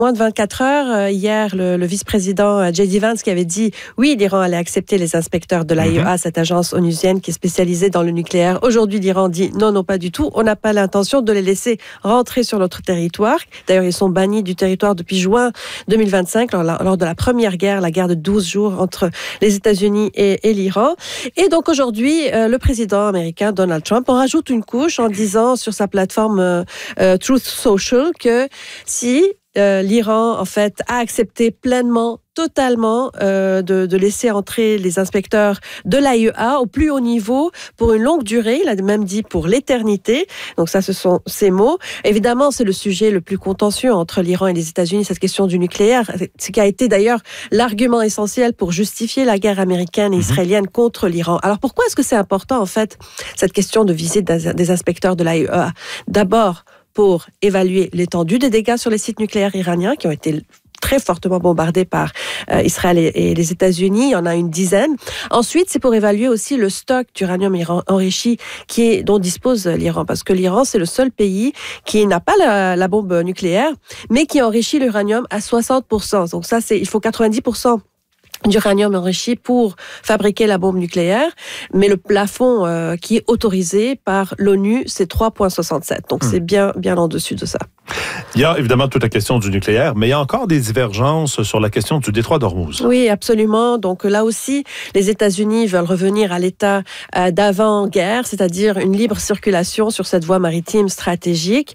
Moins de 24 heures, hier, le vice-président J.D. Vance qui avait dit oui, l'Iran allait accepter les inspecteurs de l'AIEA, cette agence onusienne qui est spécialisée dans le nucléaire. Aujourd'hui, l'Iran dit non, pas du tout. On n'a pas l'intention de les laisser rentrer sur notre territoire. D'ailleurs, ils sont bannis du territoire depuis juin 2025, lors de la première guerre, la guerre de 12 jours entre les États-Unis et l'Iran. Et donc aujourd'hui, le président américain Donald Trump en rajoute une couche en disant sur sa plateforme Truth Social que si l'Iran, en fait, a accepté pleinement, totalement, de laisser entrer les inspecteurs de l'AIEA au plus haut niveau pour une longue durée. Il a même dit pour l'éternité. Donc ça, ce sont ses mots. Évidemment, c'est le sujet le plus contentieux entre l'Iran et les États-Unis, cette question du nucléaire. Ce qui a été d'ailleurs l'argument essentiel pour justifier la guerre américaine et israélienne contre l'Iran. Alors pourquoi est-ce que c'est important, en fait, cette question de visite des inspecteurs de l'AIEA? D'abord, pour évaluer l'étendue des dégâts sur les sites nucléaires iraniens qui ont été très fortement bombardés par Israël et les États-Unis. Il y en a une dizaine. Ensuite, c'est pour évaluer aussi le stock d'uranium enrichi dont dispose l'Iran. Parce que l'Iran, c'est le seul pays qui n'a pas la bombe nucléaire, mais qui enrichit l'uranium à 60%. Donc ça, il faut 90% d'uranium enrichi pour fabriquer la bombe nucléaire, mais le plafond qui est autorisé par l'ONU, c'est 3,67. Donc c'est bien en dessus de ça. Il y a évidemment toute la question du nucléaire, mais il y a encore des divergences sur la question du détroit d'Ormuz. Oui, absolument. Donc là aussi, les États-Unis veulent revenir à l'état d'avant-guerre, c'est-à-dire une libre circulation sur cette voie maritime stratégique,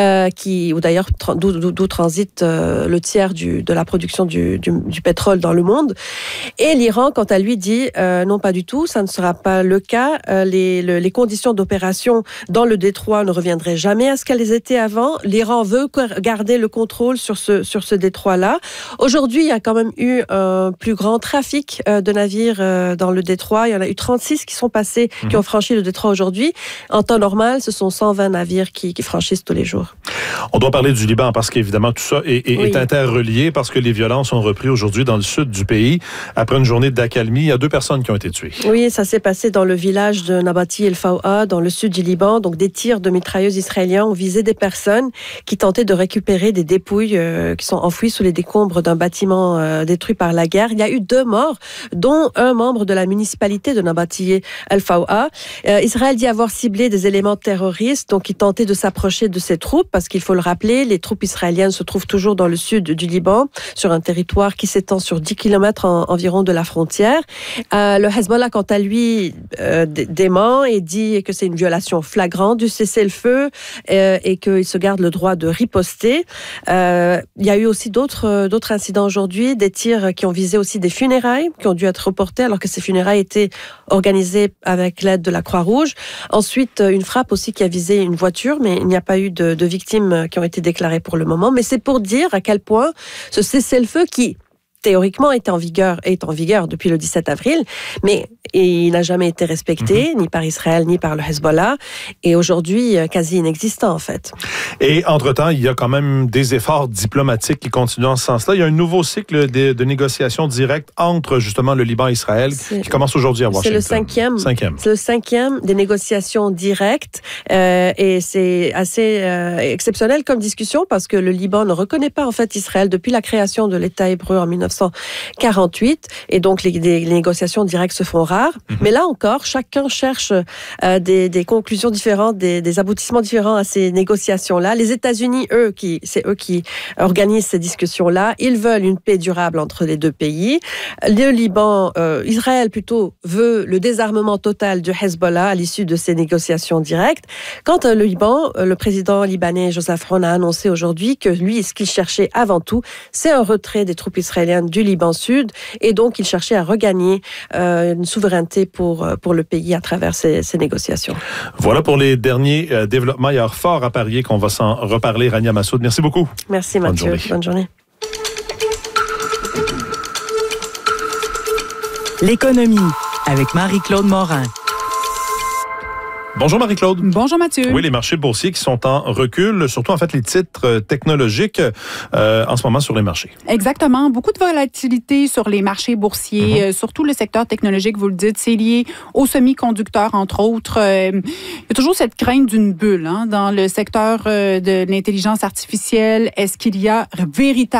d'où transite le tiers de la production du pétrole dans le monde. Et l'Iran, quant à lui, dit non, pas du tout, ça ne sera pas le cas. Les conditions d'opération dans le détroit ne reviendraient jamais à ce qu'elles étaient avant. L'Iran veut garder le contrôle sur ce détroit-là. Aujourd'hui, il y a quand même eu un plus grand trafic de navires dans le détroit. Il y en a eu 36 qui sont passés, qui ont franchi le détroit aujourd'hui. En temps normal, ce sont 120 navires qui franchissent tous les jours. On doit parler du Liban parce qu'évidemment, tout ça est interrelié parce que les violences ont repris aujourd'hui dans le sud du pays. Après une journée d'accalmie, il y a 2 personnes qui ont été tuées. Oui, ça s'est passé dans le village de Nabati el-Faoua, dans le sud du Liban. Donc, des tirs de mitrailleuses israéliens ont visé des personnes qui tentaient de récupérer des dépouilles qui sont enfouies sous les décombres d'un bâtiment détruit par la guerre. Il y a eu 2 morts, dont un membre de la municipalité de Nabati el-Faoua. Israël dit avoir ciblé des éléments terroristes, donc qui tentaient de s'approcher de ces troupes, parce qu'il faut le rappeler, les troupes israéliennes se trouvent toujours dans le sud du Liban, sur un territoire qui s'étend sur 10 km environ de la frontière. Le Hezbollah, quant à lui, dément et dit que c'est une violation flagrante du cessez-le-feu et qu'il se garde le droit de riposter. Il y a eu aussi d'autres incidents aujourd'hui, des tirs qui ont visé aussi des funérailles, qui ont dû être reportés alors que ces funérailles étaient organisées avec l'aide de la Croix-Rouge. Ensuite, une frappe aussi qui a visé une voiture, mais il n'y a pas eu de victimes qui ont été déclarées pour le moment. Mais c'est pour dire à quel point ce cessez-le-feu qui théoriquement est en vigueur depuis le 17 avril, mais il n'a jamais été respecté, ni par Israël, ni par le Hezbollah, et aujourd'hui, quasi inexistant, en fait. Et entre-temps, il y a quand même des efforts diplomatiques qui continuent dans ce sens-là. Il y a un nouveau cycle de négociations directes entre, justement, le Liban et Israël, qui commence aujourd'hui à Washington. C'est le 5e. C'est le 5e des négociations directes, et c'est assez exceptionnel comme discussion, parce que le Liban ne reconnaît pas, en fait, Israël depuis la création de l'État hébreu en 1948, et donc les négociations directes se font rares. Mais là encore, chacun cherche des conclusions différentes, des aboutissements différents à ces négociations-là. Les États-Unis, c'est eux qui organisent ces discussions-là. Ils veulent une paix durable entre les 2 pays. Le Liban, Israël plutôt, veut le désarmement total du Hezbollah à l'issue de ces négociations directes. Quant au Liban, le président libanais Joseph Aoun a annoncé aujourd'hui que lui, ce qu'il cherchait avant tout, c'est un retrait des troupes israéliennes du Liban Sud, et donc il cherchait à regagner une souveraineté pour le pays à travers ces négociations. Voilà pour les derniers développements. Il y a fort à parier qu'on va s'en reparler. Rania Massoud, merci beaucoup. Merci Mathieu. Bonne journée. L'économie avec Marie-Claude Morin. Bonjour Marie-Claude. Bonjour Mathieu. Oui, les marchés boursiers qui sont en recul, surtout en fait les titres technologiques en ce moment sur les marchés. Exactement. Beaucoup de volatilité sur les marchés boursiers, surtout le secteur technologique, vous le dites, c'est lié aux semi-conducteurs, entre autres. Il y a toujours cette crainte d'une bulle dans le secteur de l'intelligence artificielle. Est-ce qu'il y a véritablement